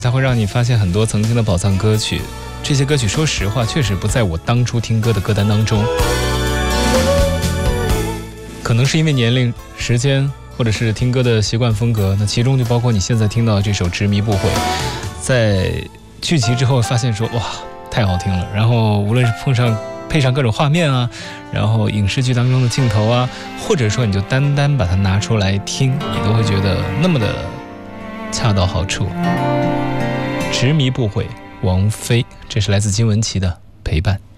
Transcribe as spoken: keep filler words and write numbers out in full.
它会让你发现很多曾经的宝藏歌曲。这些歌曲说实话确实不在我当初听歌的歌单当中，可能是因为年龄、时间，或者是听歌的习惯风格，那其中就包括你现在听到的这首《执迷不悔》，在剧集之后发现说哇太好听了，然后无论是碰上配上各种画面啊，然后影视剧当中的镜头啊，或者说你就单单把它拿出来听，你都会觉得那么的恰到好处。执迷不悔，王菲，这是来自金玟岐的陪伴。